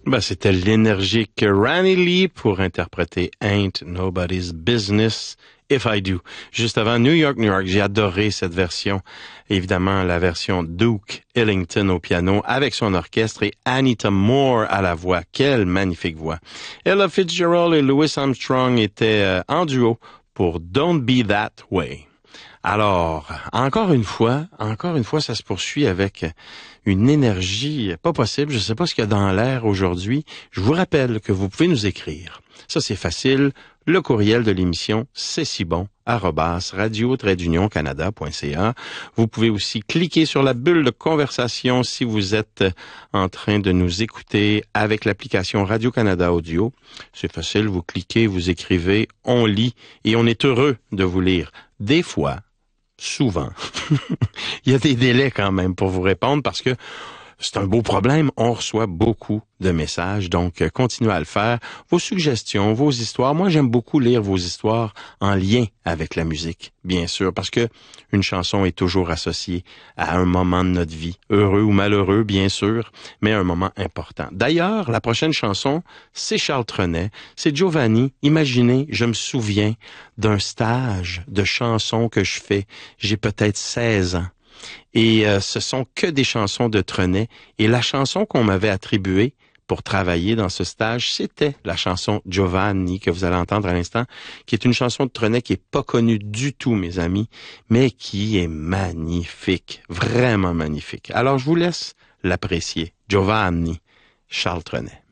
Ben, c'était l'énergique Randy Lee pour interpréter Ain't Nobody's Business If I Do. Juste avant New York, New York, j'ai adoré cette version. Évidemment, la version Duke Ellington au piano avec son orchestre et Anita Moore à la voix. Quelle magnifique voix. Ella Fitzgerald et Louis Armstrong étaient en duo pour Don't Be That Way. Alors, encore une fois, ça se poursuit avec une énergie pas possible. Je ne sais pas ce qu'il y a dans l'air aujourd'hui. Je vous rappelle que vous pouvez nous écrire. Ça, c'est facile. Le courriel de l'émission, c'est si bon, @radio-canada.ca. Vous pouvez aussi cliquer sur la bulle de conversation si vous êtes en train de nous écouter avec l'application Radio-Canada Audio. C'est facile, vous cliquez, vous écrivez, on lit et on est heureux de vous lire. Des fois, souvent, il y a des délais quand même pour vous répondre parce que c'est un beau problème. On reçoit beaucoup de messages, donc continuez à le faire. Vos suggestions, vos histoires. Moi, j'aime beaucoup lire vos histoires en lien avec la musique, bien sûr, parce que une chanson est toujours associée à un moment de notre vie, heureux ou malheureux, bien sûr, mais un moment important. D'ailleurs, la prochaine chanson, c'est Charles Trenet, c'est Giovanni. Imaginez, je me souviens d'un stage de chansons que je fais. J'ai peut-être 16 ans. Et ce sont que des chansons de Trenet. Et la chanson qu'on m'avait attribuée pour travailler dans ce stage, c'était la chanson Giovanni que vous allez entendre à l'instant, qui est une chanson de Trenet qui est pas connue du tout, mes amis, mais qui est magnifique, vraiment magnifique. Alors je vous laisse l'apprécier. Giovanni, Charles Trenet.